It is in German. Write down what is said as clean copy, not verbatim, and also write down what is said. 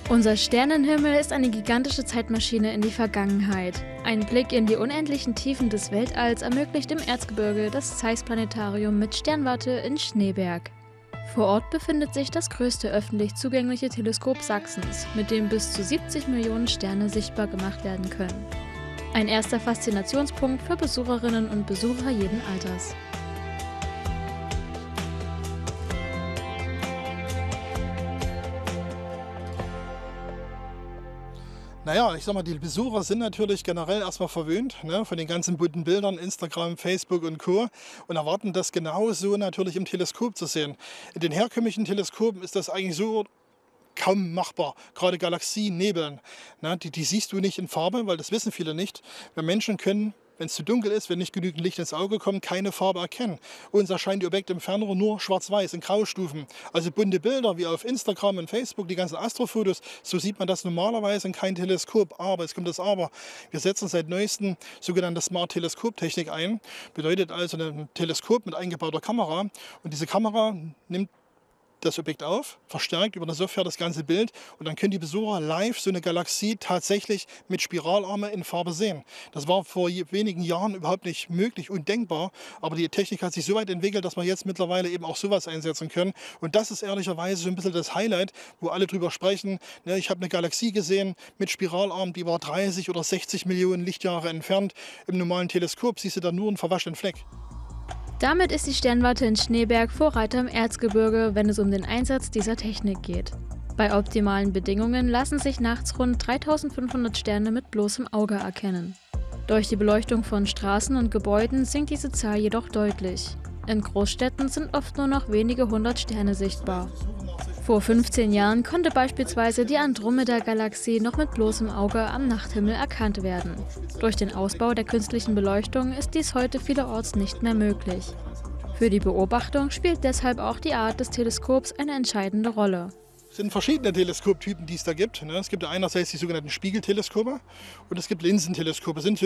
Unser Sternenhimmel ist eine gigantische Zeitmaschine in die Vergangenheit. Ein Blick in die unendlichen Tiefen des Weltalls ermöglicht im Erzgebirge das Zeiss-Planetarium mit Sternwarte in Schneeberg. Vor Ort befindet sich das größte öffentlich zugängliche Teleskop Sachsens, mit dem bis zu 70 Millionen Sterne sichtbar gemacht werden können. Ein erster Faszinationspunkt für Besucherinnen und Besucher jeden Alters. Naja, ich sag mal, die Besucher sind natürlich generell erstmal verwöhnt, ne, von den ganzen bunten Bildern, Instagram, Facebook und Co. und erwarten das genauso natürlich im Teleskop zu sehen. In den herkömmlichen Teleskopen ist das eigentlich so kaum machbar. Gerade Galaxien, Nebeln, ne, die siehst du nicht in Farbe, weil das wissen viele nicht. Wir Menschen können, wenn es zu dunkel ist, wenn nicht genügend Licht ins Auge kommt, keine Farbe erkennen. Uns erscheinen die Objekte im Fernrohr nur schwarz-weiß in Graustufen. Also bunte Bilder wie auf Instagram und Facebook, die ganzen Astrofotos, so sieht man das normalerweise in keinem Teleskop. Aber, es kommt das Aber, wir setzen seit neuestem sogenannte Smart-Teleskop-Technik ein. Bedeutet also ein Teleskop mit eingebauter Kamera. Und diese Kamera nimmt das Objekt auf, verstärkt über eine Software das ganze Bild und dann können die Besucher live so eine Galaxie tatsächlich mit Spiralarme in Farbe sehen. Das war vor wenigen Jahren überhaupt nicht möglich, undenkbar, aber die Technik hat sich so weit entwickelt, dass wir jetzt mittlerweile eben auch sowas einsetzen können und das ist ehrlicherweise so ein bisschen das Highlight, wo alle drüber sprechen. Ich habe eine Galaxie gesehen mit Spiralarm, die war 30 oder 60 Millionen Lichtjahre entfernt. Im normalen Teleskop siehst du da nur einen verwaschenen Fleck. Damit ist die Sternwarte in Schneeberg Vorreiter im Erzgebirge, wenn es um den Einsatz dieser Technik geht. Bei optimalen Bedingungen lassen sich nachts rund 3500 Sterne mit bloßem Auge erkennen. Durch die Beleuchtung von Straßen und Gebäuden sinkt diese Zahl jedoch deutlich. In Großstädten sind oft nur noch wenige hundert Sterne sichtbar. Vor 15 Jahren konnte beispielsweise die Andromeda-Galaxie noch mit bloßem Auge am Nachthimmel erkannt werden. Durch den Ausbau der künstlichen Beleuchtung ist dies heute vielerorts nicht mehr möglich. Für die Beobachtung spielt deshalb auch die Art des Teleskops eine entscheidende Rolle. Es sind verschiedene Teleskoptypen, die es da gibt. Es gibt einerseits die sogenannten Spiegelteleskope und es gibt Linsenteleskope. Das sind